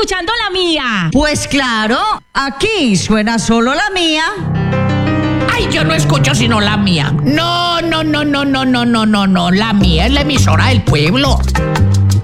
escuchando la mía. Pues claro, aquí suena solo la mía. Ay, yo no escucho sino la mía. No. La mía es la emisora del pueblo.